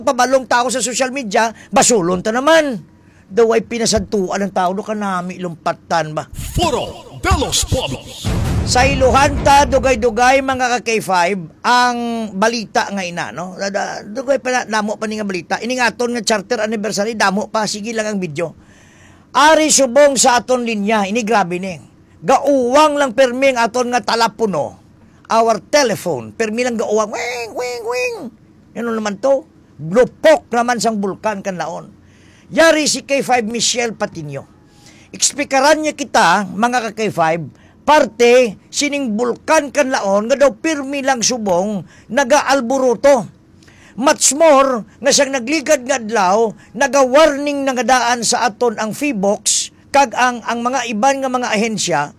pabalong tao sa social media, basulon ta naman. Daw ay pinasantuan ng tao, do ka nami lumpatan ba? Foro de los Pueblos. Sa Iluhan ta, dugay-dugay mga ka-K5, ang balita nga ina, no? Dugay pa na, damo pa ni nga balita. Iningaton nga charter anniversary, damo pa, sige lang ang video. Ari subong sa aton linya, ini grabe ni. Gauwang lang permi ang aton nga talapono, our telephone, permi lang gauwang, wing, wing, wing. Yan naman to, lupok naman sang bulkan kan laon. Yari si K5 Michelle Patino. Ekspikaran niya kita, mga ka-K5, parte sining bulkan kan laon, nga daw pirmi lang subong, nagaalburuto. Much more, nga siyang nagligad nga adlaw, naga-warning na nga daan sa aton ang FIVOX, kag ang mga iban nga mga ahensya,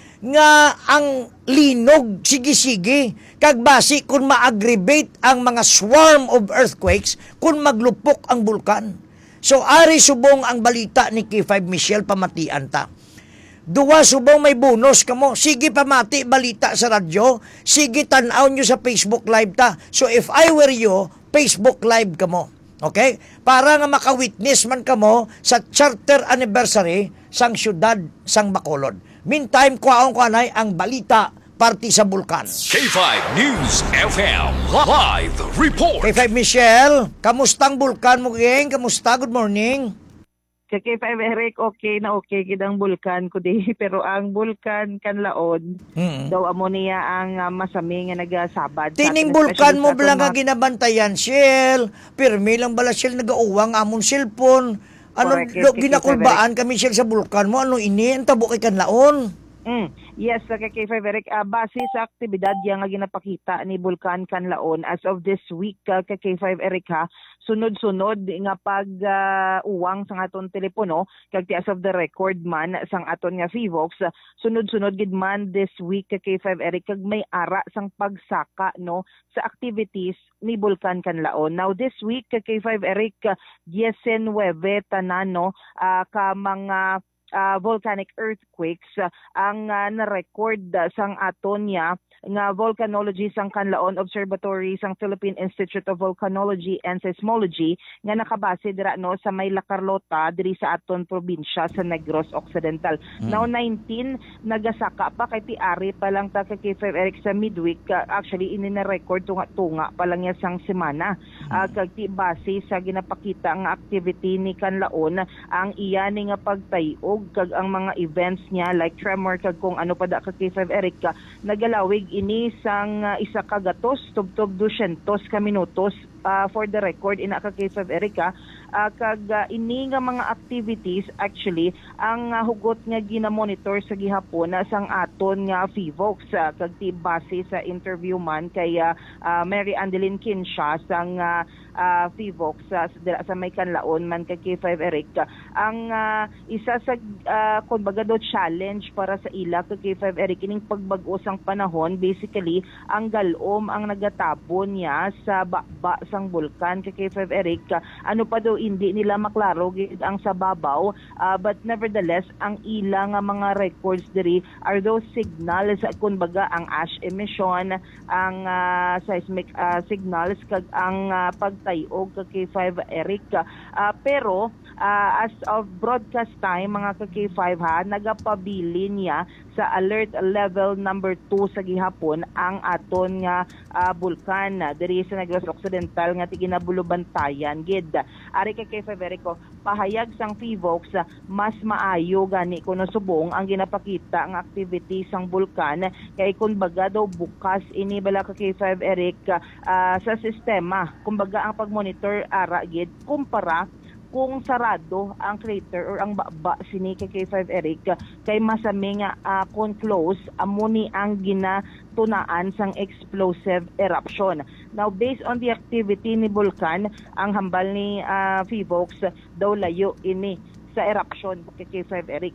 nga ang linog, sige-sige, kag basi kung ma-aggravate ang mga swarm of earthquakes, kung maglupok ang bulkan. So, ari subong ang balita ni K5 Michelle, pamatian ta. Duwa subong may bonus kamo. Sige pamati balita sa radyo. Sige tanaw nyo sa Facebook Live ta. So, if I were you, Facebook Live kamo. Okay? Para nga maka-witness man kamo sa charter anniversary sang syudad sang Bacolod. Meantime, kuwaong kuanay ang balita party sa bulkan. K5 News FM Live Report. K5 Michelle, kamustang bulkan mo, geng? Kamusta? Good morning. Sa K5 Eric, okay na okay gidang bulkan ko di. Pero ang bulkan kanlaon, daw amo niya ang masami nga nagasabad. Tining bulkan mo bala nga ginabantayan, Shell. Pirmi lang bala, Shell, nagauwang amon cellphone. Ano, ginakulbaan kami, Shell, sa bulkan mo. Ano ini? Ang tabo kay kanlaon. Yes, sa K5 Eric, base sa aktibidad yang nga ginapakita ni Bulkan Kanlaon as of this week, K5 Eric ha, sunod-sunod nga pag-uwang sang aton telepono, kag as of the record man sang aton nga FIVOX, sunod-sunod gid man this week, K5 Eric, kag may ara sang pagsaka no sa activities ni Bulkan Kanlaon. Now this week, K5 Eric, 19 tanan no, ka mga volcanic earthquakes ang na-record sang aton niya nga volcanology sang Kanlaon Observatory sang Philippine Institute of Volcanology and Seismology nga nakabase dira no sa may La Carlota diri sa aton probinsya sa Negros Occidental. Now 19 nagasaka pa kay tiari pa lang ta kay K5 Eric sa midweek, actually ini na record tunga pa lang ya sang semana. Kag ti base sa ginapakita nga activity ni Kanlaon ang iya ni nga pagtayog kag ang mga events niya like tremor kag kung ano pa da ka K5 Eric nagalawig ini sang isa ka gatos tubtob 200 ka minutos for the record ina ka K5 Erica kag ini nga mga activities actually ang hugot nga ginamonitor sa gihapon sang aton nga FIVOX kag ti base sa interview man kay Mary Andeline Kinsha sang FIVOX sa may Kanlaon man kay K5 Eric ang isa sa kumbaga do challenge para sa ila kay K5 Eric ining pagbag-o sang panahon. Basically ang galom ang nagatabon niya sa baba sang bulkan kay K5 Eric ano pa daw hindi nila maklaro gid ang sa babaw but nevertheless ang ila nga mga records diri are those signals kumbaga ang ash emission ang seismic signals kag ang pagtayog kay K5 Eric pero as of broadcast time mga K5 ha nagapabili niya sa alert level number 2 sa gihapon ang aton nga bulkan diri sa Negros Occidental nga tiginabulobantayan gid ari kay K5 Eric pahayag sang FIVOX mas maayo gani kuno subong ang ginapakita ang activity sang bulkan kay kun baga daw bukas ini bala ka K5 Eric sa sistema kumbaga ang pagmonitor ara gid kumpara kung sarado ang crater or ang baba sini kay K5 Eric kay masami nga kung close amuni ang ginatunaan sang explosive eruption. Now based on the activity ni Bulkan ang hambal ni FIVOX daw layo ini sa eruption kay K5 Eric.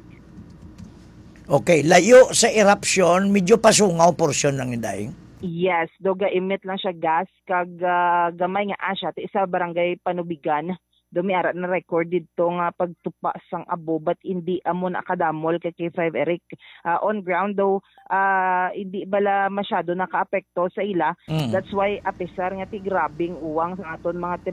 Okay, layo sa eruption, medyo pasungaw portion lang inday. Yes, doga emit lang siya gas kag gamay nga asya ti isa barangay Panubigan. Dumiara na record dito nga pagtupa sang abo but hindi amo na kadamol kay K5 Eric on ground though hindi bala masyado nakaapekto sa ila. That's why apisar nga ti grabing uwang sa aton mga